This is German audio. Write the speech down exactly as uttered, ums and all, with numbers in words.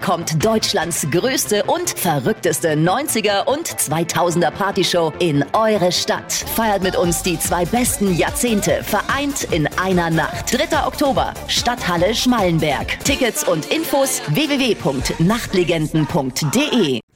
kommt Deutschlands größte und verrückteste neunziger und zweitausender Partyshow in eure Stadt. Feiert mit uns die zwei besten Jahrzehnte, vereint in einer Nacht. dritter Oktober, Stadthalle Schmallenberg. Tickets und Infos w w w punkt nachtlegenden punkt de.